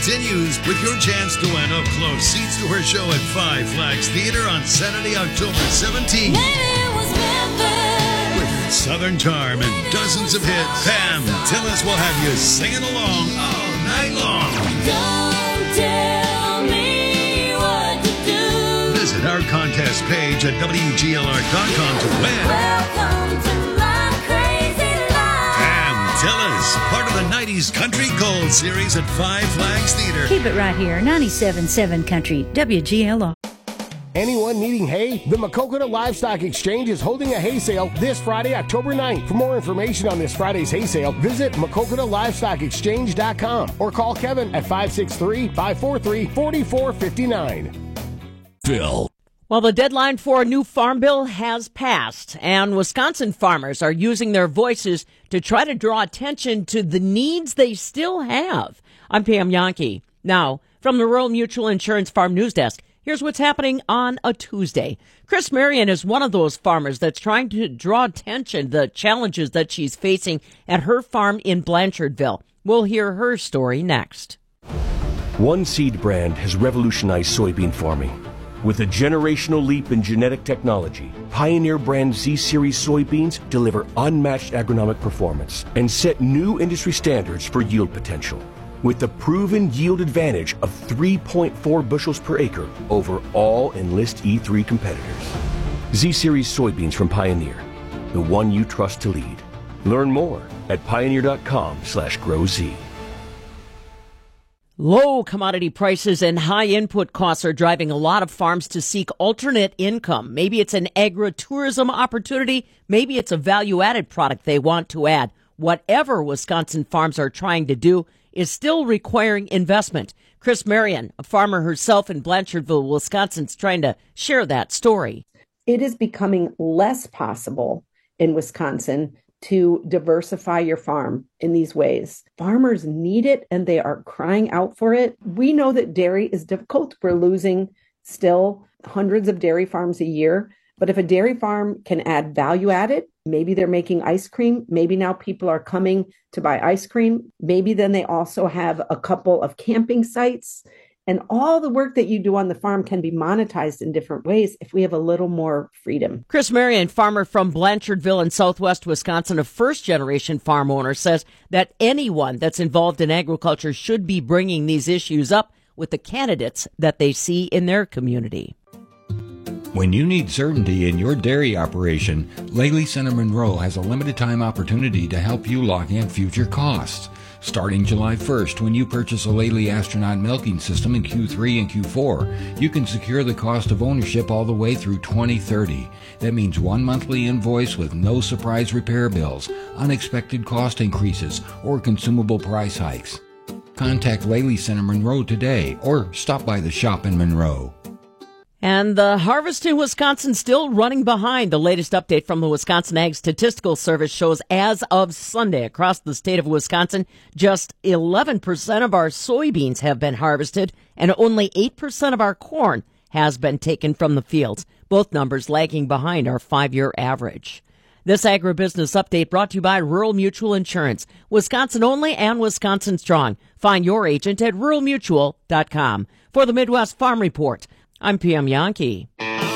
Continues with your chance to win up-close seats to her show at Five Flags Theater on Saturday, October 17th. With Southern charm and dozens of hits, Pam Tillis will have you singing along all night long. Don't tell me what to do. Visit our contest page at WGLR.com to win. Welcome to my crazy life. Pam Tillis, part of the 90s Country Gold series at Five Flags Theater. Keep it right here, 97.7 Country, WGLR. Anyone needing hay? The Maquoketa Livestock Exchange is holding a hay sale this Friday, October 9th. For more information on this Friday's hay sale, visit MaquoketaLivestockExchange.com or call Kevin at 563-543-4459. Phil. Well, the deadline for a new farm bill has passed, and Wisconsin farmers are using their voices to try to draw attention to the needs they still have. I'm Pam Yankee. Now, from the Rural Mutual Insurance Farm News Desk, here's what's happening on a Tuesday. Chris Marion is one of those farmers that's trying to draw attention to the challenges that she's facing at her farm in Blanchardville. We'll hear her story next. One seed brand has revolutionized soybean farming. With a generational leap in genetic technology, Pioneer brand Z-Series soybeans deliver unmatched agronomic performance and set new industry standards for yield potential. With the proven yield advantage of 3.4 bushels per acre over all Enlist E3 competitors. Z-Series soybeans from Pioneer, the one you trust to lead. Learn more at pioneer.com/growz. Low commodity prices and high input costs are driving a lot of farms to seek alternate income. Maybe it's an agritourism opportunity. Maybe it's a value-added product they want to add. Whatever Wisconsin farms are trying to do is still requiring investment. Chris Marion, a farmer herself in Blanchardville, Wisconsin, is trying to share that story. It is becoming less possible in Wisconsin to diversify your farm in these ways. Farmers need it and they are crying out for it. We know that dairy is difficult. We're losing still hundreds of dairy farms a year. But if a dairy farm can add value added, maybe they're making ice cream. Maybe now people are coming to buy ice cream. Maybe then they also have a couple of camping sites. And all the work that you do on the farm can be monetized in different ways if we have a little more freedom. Chris Marion, farmer from Blanchardville in southwest Wisconsin, a first-generation farm owner, says that anyone that's involved in agriculture should be bringing these issues up with the candidates that they see in their community. When you need certainty in your dairy operation, Laley Center Monroe has a limited time opportunity to help you lock in future costs. Starting July 1st, when you purchase a Laley Astronaut milking system in Q3 and Q4, you can secure the cost of ownership all the way through 2030. That means one monthly invoice with no surprise repair bills, unexpected cost increases, or consumable price hikes. Contact Laley Center Monroe today or stop by the shop in Monroe. And the harvest in Wisconsin still running behind. The latest update from the Wisconsin Ag Statistical Service shows as of Sunday across the state of Wisconsin, just 11% of our soybeans have been harvested and only 8% of our corn has been taken from the fields, both numbers lagging behind our 5-year average. This agribusiness update brought to you by Rural Mutual Insurance, Wisconsin only and Wisconsin strong. Find your agent at ruralmutual.com. For the Midwest Farm Report, I'm Pam Yankee.